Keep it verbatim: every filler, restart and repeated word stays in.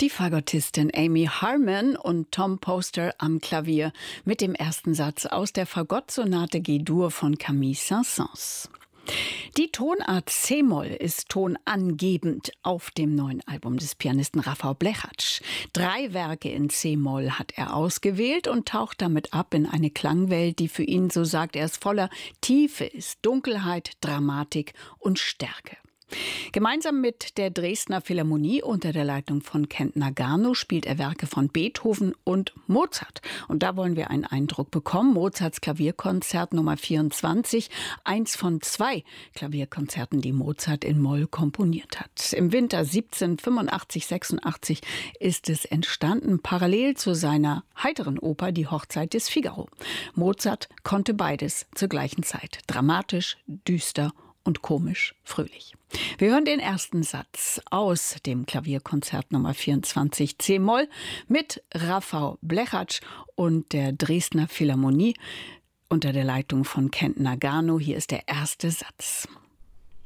Die Fagottistin Amy Harmon und Tom Poster am Klavier mit dem ersten Satz aus der Fagottsonate G-Dur von Camille Saint-Saëns. Die Tonart C-Moll ist tonangebend auf dem neuen Album des Pianisten Rafał Blechacz. Drei Werke in C-Moll hat er ausgewählt und taucht damit ab in eine Klangwelt, die für ihn, so sagt er es, voller Tiefe ist, Dunkelheit, Dramatik und Stärke. Gemeinsam mit der Dresdner Philharmonie unter der Leitung von Kent Nagano spielt er Werke von Beethoven und Mozart. Und da wollen wir einen Eindruck bekommen. Mozarts Klavierkonzert Nummer vierundzwanzig, eins von zwei Klavierkonzerten, die Mozart in Moll komponiert hat. Im Winter siebzehnhundertfünfundachtzig sechsundachtzig ist es entstanden, parallel zu seiner heiteren Oper Die Hochzeit des Figaro. Mozart konnte beides zur gleichen Zeit. Dramatisch, düster und komisch fröhlich. Wir hören den ersten Satz aus dem Klavierkonzert Nummer vierundzwanzig C-Moll mit Rafał Blechacz und der Dresdner Philharmonie unter der Leitung von Kent Nagano. Hier ist der erste Satz.